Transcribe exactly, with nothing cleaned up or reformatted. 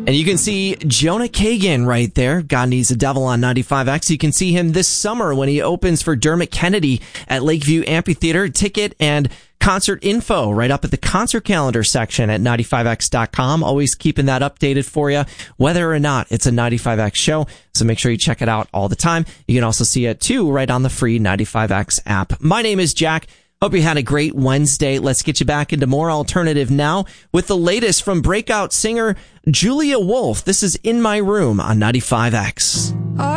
And you can see Jonah Kagan right there. God Needs a Devil on ninety-five X. You can see him this summer when he opens for Dermot Kennedy at Lakeview Amphitheater. Ticket and concert info right up at the concert calendar section at ninety-five X dot com. Always keeping that updated for you, whether or not it's a ninety-five X show. So make sure you check it out all the time. You can also see it too right on the free ninety-five X app. My name is Jack. Hope you had a great Wednesday. Let's get you back into more alternative now with the latest from breakout singer Julia Wolf. This is In My Room on ninety-five X.